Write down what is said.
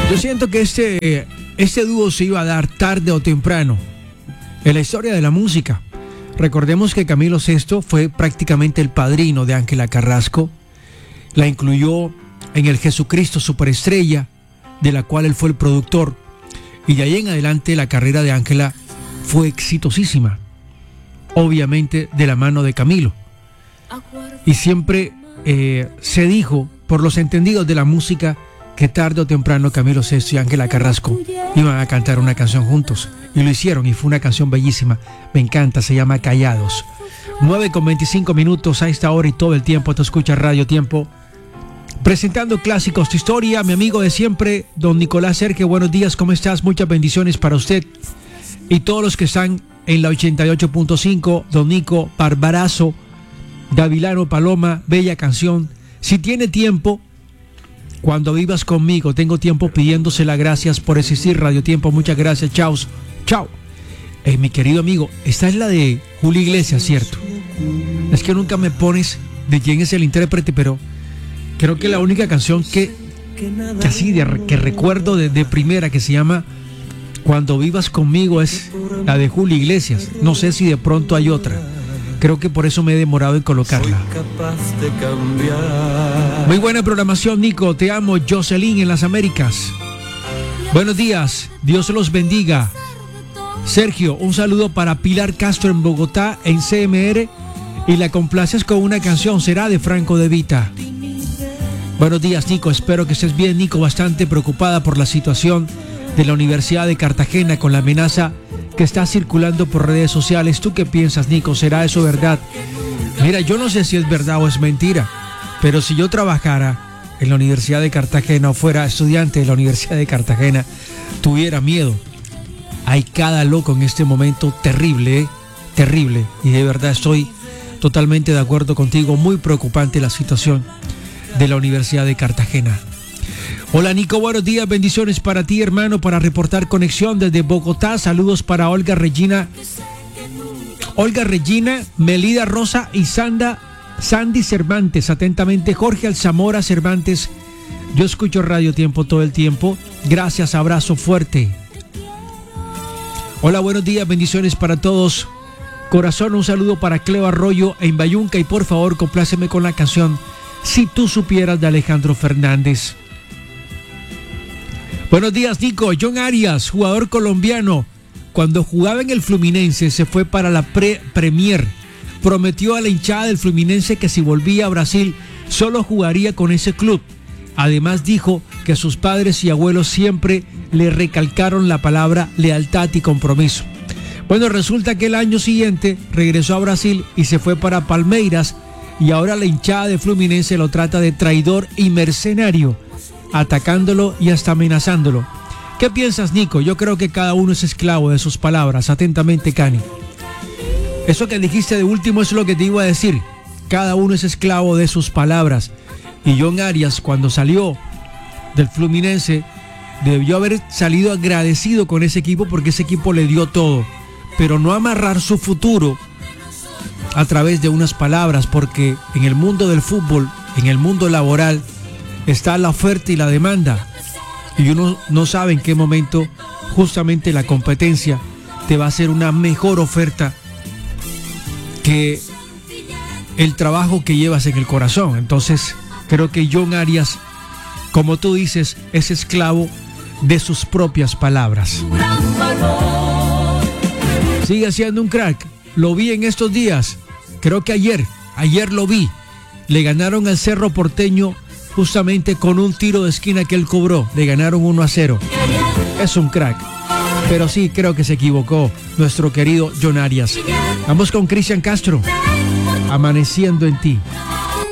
Yo siento que este dúo se iba a dar tarde o temprano en la historia de la música. Recordemos que Camilo VI fue prácticamente el padrino de Ángela Carrasco. La incluyó en el Jesucristo Superestrella, de la cual él fue el productor. Y de ahí en adelante la carrera de Ángela fue exitosísima, obviamente de la mano de Camilo. Y siempre se dijo por los entendidos de la música que tarde o temprano Camilo VI y Ángela Carrasco iban a cantar una canción juntos. Y lo hicieron y fue una canción bellísima. Me encanta, se llama Callados. 9:25 a esta hora y todo el tiempo te escucha Radio Tiempo. Presentando clásicos de historia, mi amigo de siempre, don Nicolás Sergio. Buenos días, ¿cómo estás? Muchas bendiciones para usted y todos los que están en la 88.5. Don Nico, Barbarazo, Gavilano Paloma, bella canción. Si tiene tiempo, cuando vivas conmigo, tengo tiempo pidiéndosela gracias por existir, Radio Tiempo. Muchas gracias, chao. Chao. Mi querido amigo, esta es la de Julio Iglesias, ¿cierto? Es que nunca me pones de quién es el intérprete, pero creo que la única canción que recuerdo de primera que se llama Cuando vivas conmigo es la de Julio Iglesias. No sé si de pronto hay otra. Creo que por eso me he demorado en colocarla. Muy buena programación, Nico. Te amo, Jocelyn en las Américas. Buenos días, Dios los bendiga. Sergio, un saludo para Pilar Castro en Bogotá, en CMR. Y la complaces con una canción, será de Franco De Vita. Buenos días, Nico. Espero que estés bien, Nico. Bastante preocupada por la situación de la Universidad de Cartagena con la amenaza que está circulando por redes sociales. ¿Tú qué piensas, Nico? ¿Será eso verdad? Mira, yo no sé si es verdad o es mentira, pero si yo trabajara en la Universidad de Cartagena o fuera estudiante de la Universidad de Cartagena, tuviera miedo. Hay cada loco en este momento terrible, terrible. Y de verdad estoy totalmente de acuerdo contigo. Muy preocupante la situación de la Universidad de Cartagena. Hola, Nico, buenos días, bendiciones para ti, hermano, para reportar conexión desde Bogotá. Saludos para Olga Regina, Melida Rosa y Sandy Cervantes. Atentamente, Jorge Alzamora Cervantes. Yo escucho Radio Tiempo todo el tiempo. Gracias, abrazo fuerte. Hola, buenos días, bendiciones para todos. Corazón, un saludo para Cleo Arroyo en Bayunca y por favor, compláceme con la canción Si tú supieras de Alejandro Fernández. Buenos días, Nico. John Arias, jugador colombiano, cuando jugaba en el Fluminense se fue para la Premier. Prometió a la hinchada del Fluminense que si volvía a Brasil solo jugaría con ese club. Además dijo que sus padres y abuelos siempre le recalcaron la palabra lealtad y compromiso. Bueno, resulta que el año siguiente regresó a Brasil y se fue para Palmeiras y ahora la hinchada de Fluminense lo trata de traidor y mercenario, atacándolo y hasta amenazándolo. ¿Qué piensas, Nico? Yo creo que cada uno es esclavo de sus palabras. Atentamente, Cani. Eso que dijiste de último es lo que te iba a decir. Cada uno es esclavo de sus palabras. Y John Arias, cuando salió del Fluminense, debió haber salido agradecido con ese equipo porque ese equipo le dio todo. Pero no amarrar su futuro a través de unas palabras, porque en el mundo del fútbol, en el mundo laboral, está la oferta y la demanda y uno no sabe en qué momento justamente la competencia te va a hacer una mejor oferta que el trabajo que llevas en el corazón. Entonces creo que John Arias, como tú dices, es esclavo de sus propias palabras. Sigue siendo un crack. Lo vi en estos días, creo que ayer lo vi. Le ganaron al Cerro Porteño justamente con un tiro de esquina que él cobró. Le ganaron 1-0. Es un crack. Pero sí, creo que se equivocó nuestro querido John Arias. Vamos con Cristian Castro. Amaneciendo en ti.